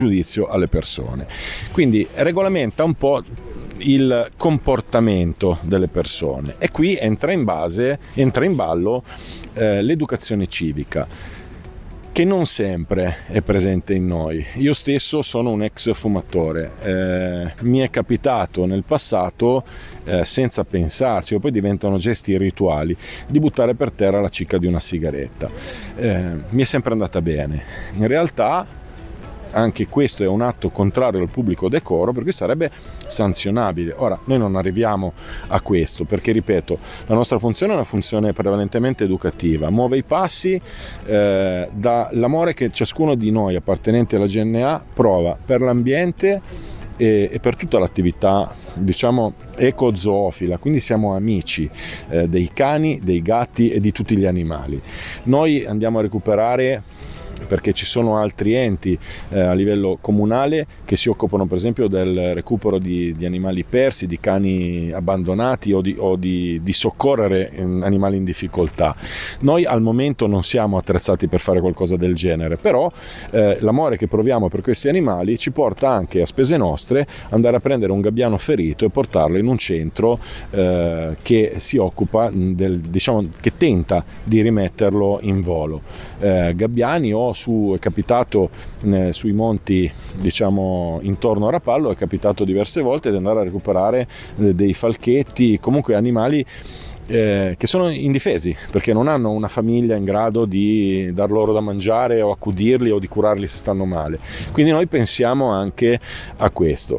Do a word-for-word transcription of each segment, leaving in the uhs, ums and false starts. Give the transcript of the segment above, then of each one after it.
giudizio alle persone. Quindi regolamenta un po' il comportamento delle persone, e qui entra in base, entra in ballo eh, l'educazione civica, che non sempre è presente in noi. Io stesso sono un ex fumatore, eh, mi è capitato nel passato, eh, senza pensarci, o poi diventano gesti rituali, di buttare per terra la cicca di una sigaretta. Eh, mi è sempre andata bene. In realtà anche questo è un atto contrario al pubblico decoro, perché sarebbe sanzionabile. Ora, noi non arriviamo a questo perché, ripeto, la nostra funzione è una funzione prevalentemente educativa, muove i passi eh, dall'amore che ciascuno di noi appartenenti alla G N A prova per l'ambiente e, e per tutta l'attività, diciamo, ecozoofila. Quindi siamo amici eh, dei cani, dei gatti e di tutti gli animali. Noi andiamo a recuperare, perché ci sono altri enti eh, a livello comunale che si occupano per esempio del recupero di, di animali persi, di cani abbandonati, o di, o di, di soccorrere animali in difficoltà. Noi al momento non siamo attrezzati per fare qualcosa del genere, però eh, l'amore che proviamo per questi animali ci porta anche, a spese nostre, andare a prendere un gabbiano ferito e portarlo in un centro eh, che si occupa del, diciamo, che tenta di rimetterlo in volo. Eh, gabbiani, o su, è capitato eh, sui monti, diciamo, intorno a Rapallo, è capitato diverse volte di andare a recuperare eh, dei falchetti, comunque animali eh, che sono indifesi, perché non hanno una famiglia in grado di dar loro da mangiare o accudirli o di curarli se stanno male. Quindi noi pensiamo anche a questo.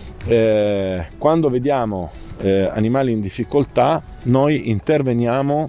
Eh, quando vediamo eh, animali in difficoltà, noi interveniamo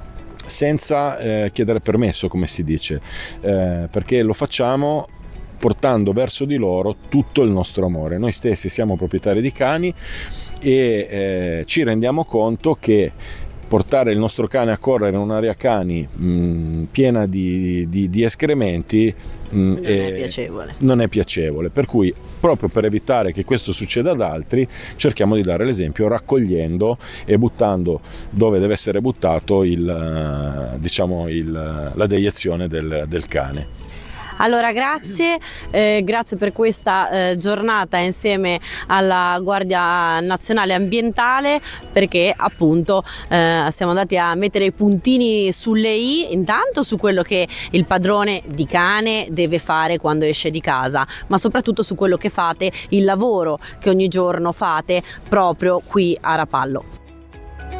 senza eh, chiedere permesso, come si dice, eh, perché lo facciamo portando verso di loro tutto il nostro amore. Noi stessi siamo proprietari di cani e eh, ci rendiamo conto che portare il nostro cane a correre in un'area cani mh, piena di, di, di escrementi mh, non è, è piacevole. non è piacevole. Per cui, proprio per evitare che questo succeda ad altri, cerchiamo di dare l'esempio raccogliendo e buttando dove deve essere buttato il, diciamo, il, la deiezione del, del cane. Allora grazie, eh, grazie per questa eh, giornata insieme alla Guardia Nazionale Ambientale, perché appunto eh, siamo andati a mettere i puntini sulle i, intanto su quello che il padrone di cane deve fare quando esce di casa, ma soprattutto su quello che fate, il lavoro che ogni giorno fate proprio qui a Rapallo.